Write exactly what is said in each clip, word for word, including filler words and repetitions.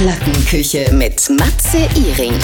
Plattenküche mit Matze Ihring.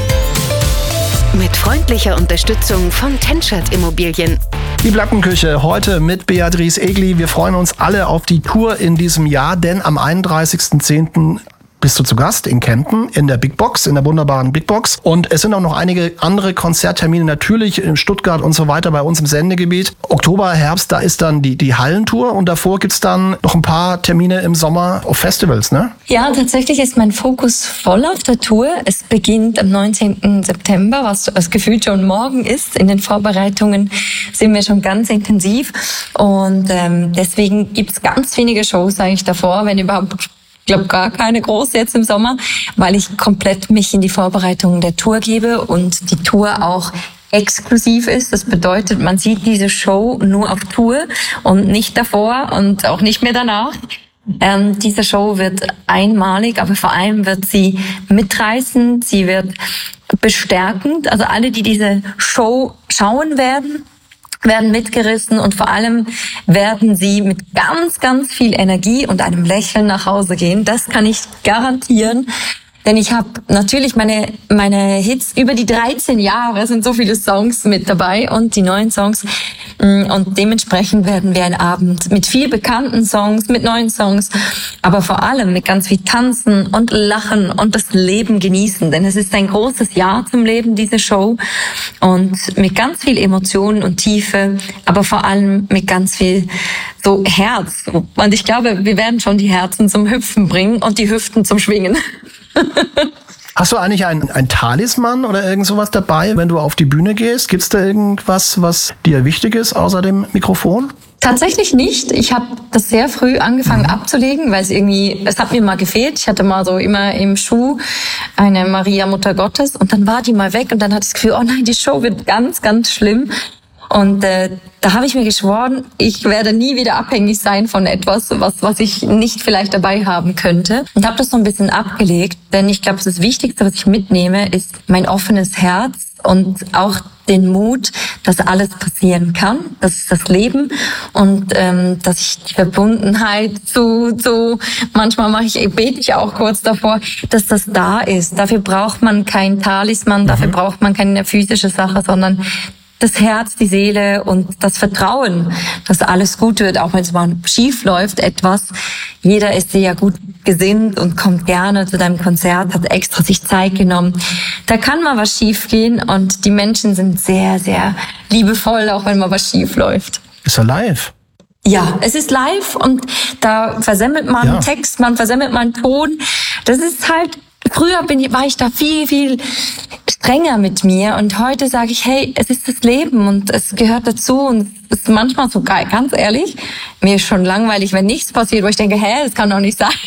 Mit freundlicher Unterstützung von Tenschert Immobilien. Die Plattenküche heute mit Beatrice Egli. Wir freuen uns alle auf die Tour in diesem Jahr, denn am einunddreißigsten zehnten bist du zu Gast in Kempten in der Big Box, in der wunderbaren Big Box. Und es sind auch noch einige andere Konzerttermine, natürlich in Stuttgart und so weiter bei uns im Sendegebiet. Oktober, Herbst, da ist dann die, die Hallentour und davor gibt's dann noch ein paar Termine im Sommer auf Festivals, ne? Ja, tatsächlich ist mein Fokus voll auf der Tour. Es beginnt am neunzehnten September, was, was gefühlt schon morgen ist. In den Vorbereitungen sind wir schon ganz intensiv und ähm, deswegen gibt's ganz wenige Shows eigentlich davor, wenn überhaupt. Ich glaube gar keine große jetzt im Sommer, weil ich komplett mich in die Vorbereitung der Tour gebe und die Tour auch exklusiv ist. Das bedeutet, man sieht diese Show nur auf Tour und nicht davor und auch nicht mehr danach. Ähm, diese Show wird einmalig, aber vor allem wird sie mitreißend, sie wird bestärkend. Also alle, die diese Show schauen werden, werden mitgerissen und vor allem werden sie mit ganz, ganz viel Energie und einem Lächeln nach Hause gehen. Das kann ich garantieren. Denn ich habe natürlich meine meine Hits über die dreizehn Jahre, sind so viele Songs mit dabei und die neuen Songs. Und dementsprechend werden wir einen Abend mit viel bekannten Songs, mit neuen Songs, aber vor allem mit ganz viel Tanzen und Lachen und das Leben genießen. Denn es ist ein großes Ja zum Leben, diese Show. Und mit ganz viel Emotionen und Tiefe, aber vor allem mit ganz viel so Herz. Und ich glaube, wir werden schon die Herzen zum Hüpfen bringen und die Hüften zum Schwingen. Hast du eigentlich ein, ein Talisman oder irgend sowas dabei, wenn du auf die Bühne gehst? Gibt's da irgendwas, was dir wichtig ist, außer dem Mikrofon? Tatsächlich nicht. Ich habe das sehr früh angefangen mhm. abzulegen, weil es irgendwie, es hat mir mal gefehlt. Ich hatte mal so immer im Schuh eine Maria Mutter Gottes und dann war die mal weg und dann hatte ich das Gefühl, oh nein, die Show wird ganz, ganz schlimm. Und äh, da habe ich mir geschworen, ich werde nie wieder abhängig sein von etwas, was was ich nicht vielleicht dabei haben könnte. Und habe das so ein bisschen abgelegt, denn ich glaube, das Wichtigste, was ich mitnehme, ist mein offenes Herz und auch den Mut, dass alles passieren kann. Das ist das Leben und ähm, dass ich die Verbundenheit zu, zu manchmal mache ich, bete ich auch kurz davor, dass das da ist. Dafür braucht man kein Talisman, mhm. dafür braucht man keine physische Sache, sondern das Herz, die Seele und das Vertrauen, dass alles gut wird, auch wenn es mal schief läuft, etwas. Jeder ist dir ja gut gesinnt und kommt gerne zu deinem Konzert, hat extra sich Zeit genommen. Da kann mal was schief gehen und die Menschen sind sehr, sehr liebevoll, auch wenn mal was schief läuft. Ist ja live. Ja, es ist live und da versemmelt man ja. einen Text, man versemmelt man einen Ton. Das ist halt, früher bin ich, war ich da viel, viel strenger mit mir und heute sage ich, hey, es ist das Leben und es gehört dazu und es ist manchmal so geil, ganz ehrlich, mir ist schon langweilig, wenn nichts passiert, wo ich denke, hä, das kann doch nicht sein.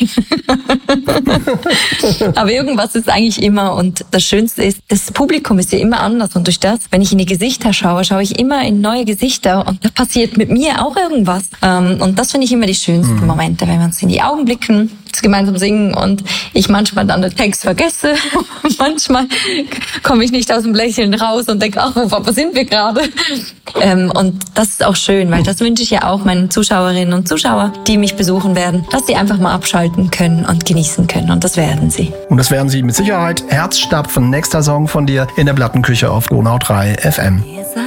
Aber irgendwas ist eigentlich immer und das Schönste ist, das Publikum ist ja immer anders und durch das, wenn ich in die Gesichter schaue, schaue ich immer in neue Gesichter und da passiert mit mir auch irgendwas. Und das finde ich immer die schönsten Momente, wenn wir uns in die Augen blicken, gemeinsam singen und ich manchmal dann den Text vergesse. Manchmal komme ich nicht aus dem Lächeln raus und denke, ach, wo sind wir gerade? Ähm, und das ist auch schön, weil das wünsche ich ja auch meinen Zuschauerinnen und Zuschauern, die mich besuchen werden, dass sie einfach mal abschalten können und genießen können. Und das werden sie. Und das werden sie mit Sicherheit. Herzstapfen, nächster Song von dir in der Plattenküche auf Donau drei F M.